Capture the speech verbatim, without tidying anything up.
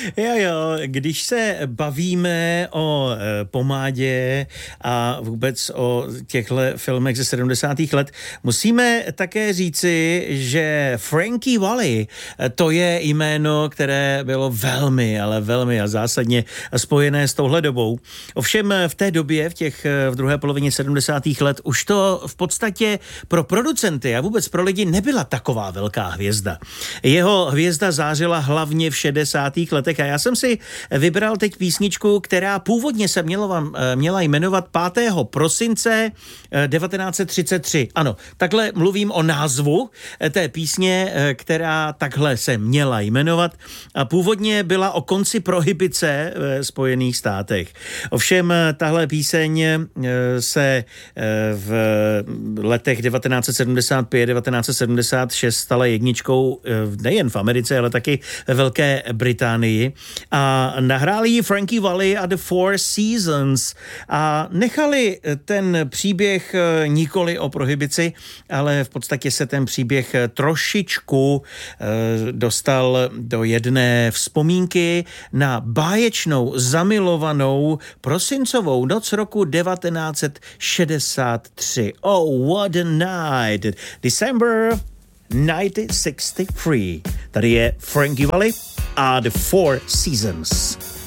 Jo, jo, když se bavíme o e, pomádě a vůbec o těchto filmech ze sedmdesátých let, musíme také říci, že Frankie Valli, to je jméno, které bylo velmi, ale velmi a zásadně spojené s touhle dobou. Ovšem v té době, v těch v druhé polovině sedmdesátých let, už to v podstatě pro producenty a vůbec pro lidi nebyla taková velká hvězda. Jeho hvězda zářila hlavně v šedesátých letech a já jsem si vybral teď písničku, která původně se měla, měla jmenovat pátého prosince devatenáct set třicet tři. Ano, takhle mluvím o názvu té písně, která takhle se měla jmenovat a původně byla o konci prohibice ve Spojených státech. Ovšem tahle píseň se v letech devatenáct set sedmdesát pět devatenáct set sedmdesát šest stala jedničkou nejen v Americe, ale taky ve Velké Británii a nahráli ji Frankie Valli a The Four Seasons a nechali ten příběh nikoli o prohibici, ale v podstatě se ten příběh trošičku dostal do jedné vzpomínky na báječnou, zamilovanou prosincovou noc roku devatenáct set šedesát tři. Oh, what a night! December devatenáct set šedesát tři. Tady je Frankie Valli a The Four Seasons.